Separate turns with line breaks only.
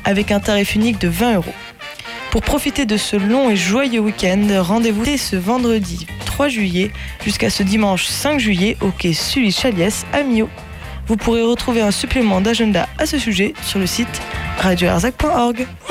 avec un tarif unique de 20 €. Pour profiter de ce long et joyeux week-end, rendez-vous dès ce vendredi 3 juillet jusqu'à ce dimanche 5 juillet au quai Sully-Chaliès à Millau. Vous pourrez retrouver un supplément d'agenda à ce sujet sur le site radioherzog.org.